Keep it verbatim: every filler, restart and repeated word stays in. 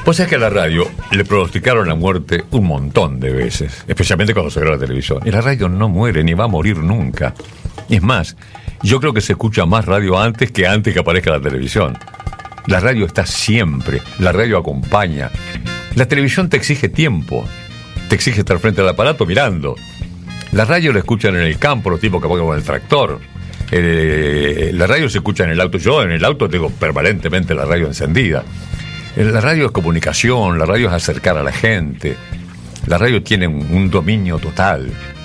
O sea que a la radio le pronosticaron la muerte un montón de veces, especialmente cuando se graba la televisión. Y la radio no muere ni va a morir nunca. Es más, yo creo que se escucha más radio antes que antes que aparezca la televisión. La radio está siempre, la radio acompaña. La televisión te exige tiempo, te exige estar frente al aparato mirando. La radio la escuchan en el campo, los tipos que van con el tractor. Eh, la radio se escucha en el auto. Yo en el auto tengo permanentemente la radio encendida. La radio es comunicación, la radio es acercar a la gente. La radio tiene un, un dominio total.